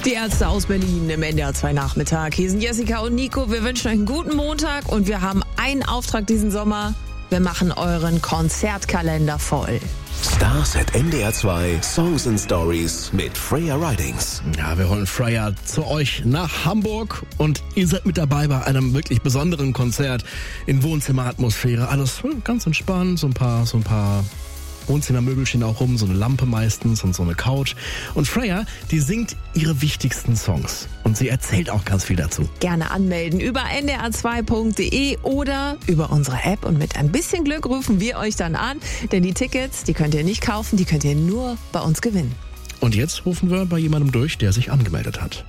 Die Ärzte aus Berlin im NDR 2 Nachmittag. Hier sind Jessica und Nico. Wir wünschen euch einen guten Montag und wir haben einen Auftrag diesen Sommer. Wir machen euren Konzertkalender voll. Stars at NDR 2 Songs and Stories mit Freya Ridings. Ja, wir holen Freya zu euch nach Hamburg und ihr seid mit dabei bei einem wirklich besonderen Konzert in Wohnzimmeratmosphäre. Alles ganz entspannt, so ein paar Wohnzimmermöbel stehen auch rum, so eine Lampe meistens und so eine Couch. Und Freya, die singt ihre wichtigsten Songs und sie erzählt auch ganz viel dazu. Gerne anmelden über ndr2.de oder über unsere App und mit ein bisschen Glück rufen wir euch dann an, denn die Tickets, die könnt ihr nicht kaufen, die könnt ihr nur bei uns gewinnen. Und jetzt rufen wir bei jemandem durch, der sich angemeldet hat.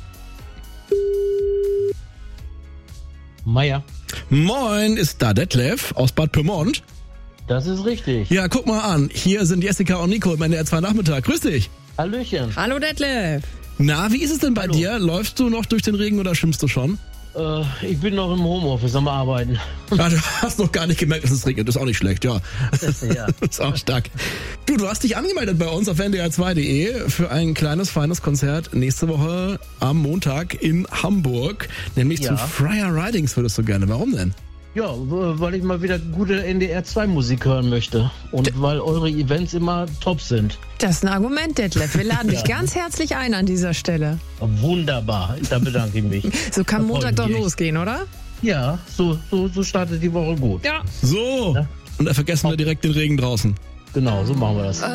Meier. Moin, ist da Detlef aus Bad Pyrmont? Das ist richtig. Ja, guck mal an, hier sind Jessica und Nico im NDR 2 Nachmittag. Grüß dich. Hallöchen. Hallo Detlef. Na, wie ist es denn bei Hallo. dir? Läufst du noch durch den Regen oder schimpfst du schon? Ich bin noch im Homeoffice am Arbeiten. Ja, du hast noch gar nicht gemerkt, dass es regnet. Das ist auch nicht schlecht, ja. Ja. Das ist auch stark. Du hast dich angemeldet bei uns auf ndr2.de für ein kleines, feines Konzert nächste Woche am Montag in Hamburg. Nämlich Ja. zu Freya Ridings würdest du gerne. Warum denn? Ja, weil ich mal wieder gute NDR 2 Musik hören möchte. Und weil eure Events immer top sind. Das ist ein Argument, Detlef. Wir laden dich ganz herzlich ein an dieser Stelle. Wunderbar. Da bedanke ich mich. So kann Da freu Montag ich doch mich echt. losgehen, oder? Ja, so startet die Woche gut. Ja. So. Ja. Und da vergessen wir direkt den Regen draußen. Genau, so machen wir das.